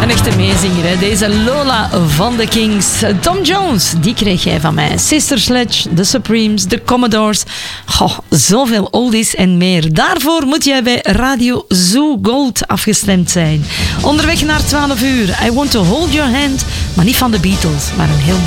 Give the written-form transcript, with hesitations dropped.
een echte meezinger, hè? Deze Lola van de Kings. Tom Jones, die kreeg jij van mij. Sister Sledge, The Supremes, The Commodores. Goh, zoveel oldies en meer. Daarvoor moet jij bij Radio Zoo Gold afgestemd zijn. Onderweg naar 12 uur. I Want to Hold Your Hand, maar niet van de Beatles, maar een heel